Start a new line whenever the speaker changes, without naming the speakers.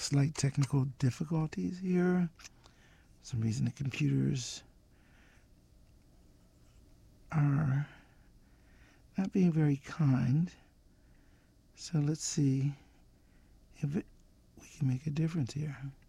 slight technical difficulties here. For some reason the computers are not being very kind. So let's see if we can make a difference here.